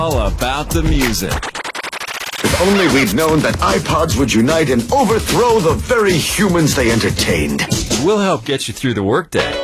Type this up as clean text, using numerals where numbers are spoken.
All about the music. If only we'd known that iPods would unite and overthrow the very humans they entertained. We'll help get you through the workday.